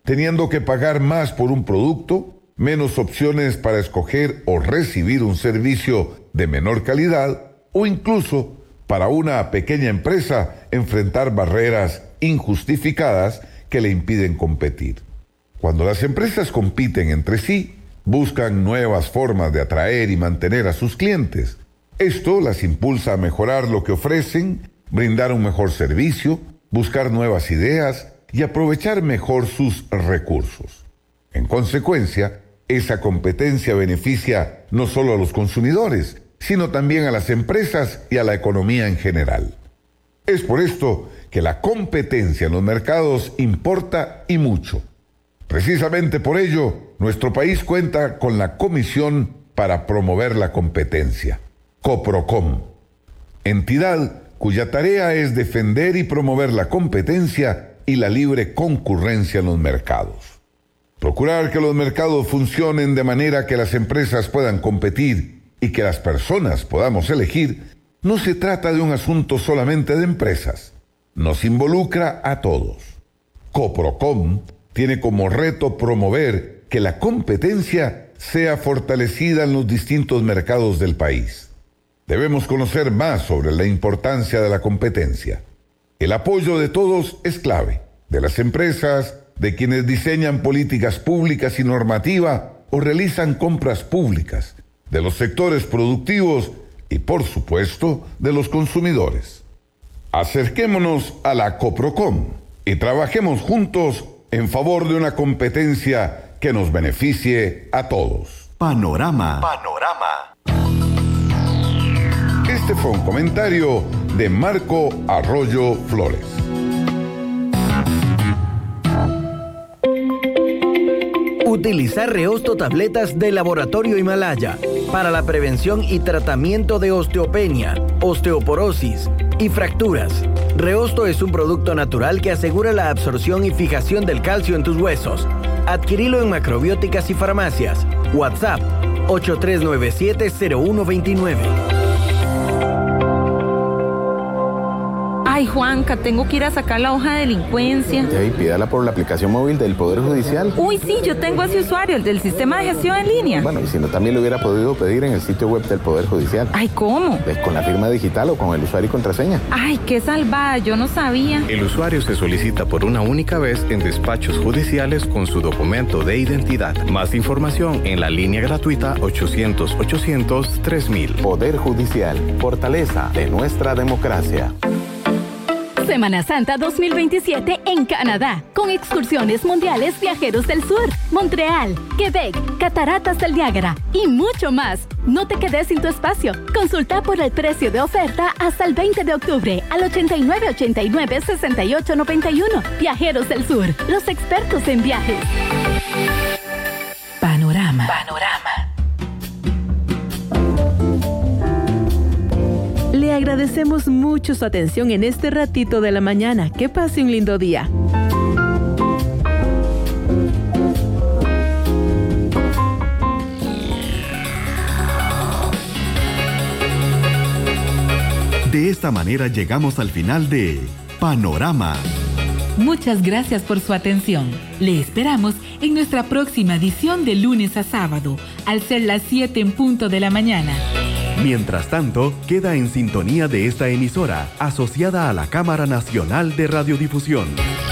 teniendo que pagar más por un producto, menos opciones para escoger o recibir un servicio de menor calidad, o incluso para una pequeña empresa enfrentar barreras injustificadas que le impiden competir. Cuando las empresas compiten entre sí, buscan nuevas formas de atraer y mantener a sus clientes. Esto las impulsa a mejorar lo que ofrecen, brindar un mejor servicio, buscar nuevas ideas y aprovechar mejor sus recursos. En consecuencia, esa competencia beneficia no solo a los consumidores, sino también a las empresas y a la economía en general. Es por esto que la competencia en los mercados importa y mucho. Precisamente por ello, nuestro país cuenta con la Comisión para Promover la Competencia, COPROCOM, entidad cuya tarea es defender y promover la competencia y la libre concurrencia en los mercados. Procurar que los mercados funcionen de manera que las empresas puedan competir y que las personas podamos elegir, no se trata de un asunto solamente de empresas. Nos involucra a todos. COPROCOM tiene como reto promover que la competencia sea fortalecida en los distintos mercados del país. Debemos conocer más sobre la importancia de la competencia. El apoyo de todos es clave, de las empresas, de quienes diseñan políticas públicas y normativa o realizan compras públicas, de los sectores productivos y, por supuesto, de los consumidores. Acerquémonos a la COPROCOM y trabajemos juntos en favor de una competencia que nos beneficie a todos. Panorama. Este fue un comentario de Marco Arroyo Flores. Utilizar Reosto tabletas de Laboratorio Himalaya para la prevención y tratamiento de osteopenia, osteoporosis y fracturas. Reosto es un producto natural que asegura la absorción y fijación del calcio en tus huesos. Adquirilo en macrobióticas y farmacias. WhatsApp 8397-0129. Ay, Juanca, tengo que ir a sacar la hoja de delincuencia. Sí, pídala por la aplicación móvil del Poder Judicial. Uy, sí, yo tengo ese usuario, el del sistema de gestión en línea. Bueno, y si no, también lo hubiera podido pedir en el sitio web del Poder Judicial. Ay, ¿cómo? Pues con la firma digital o con el usuario y contraseña. Ay, qué salvada, yo no sabía. El usuario se solicita por una única vez en despachos judiciales con su documento de identidad. Más información en la línea gratuita 800-800-3000. Poder Judicial, fortaleza de nuestra democracia. Semana Santa 2027 en Canadá, con excursiones mundiales Viajeros del Sur, Montreal, Quebec, Cataratas del Niágara y mucho más. No te quedes sin tu espacio. Consulta por el precio de oferta hasta el 20 de octubre al 8989-6891. Viajeros del Sur, los expertos en viajes. Panorama. Le agradecemos mucho su atención en este ratito de la mañana. Que pase un lindo día. De esta manera llegamos al final de Panorama. Muchas gracias por su atención. Le esperamos en nuestra próxima edición de lunes a sábado, al ser las 7 en punto de la mañana. Mientras tanto, queda en sintonía de esta emisora, asociada a la Cámara Nacional de Radiodifusión.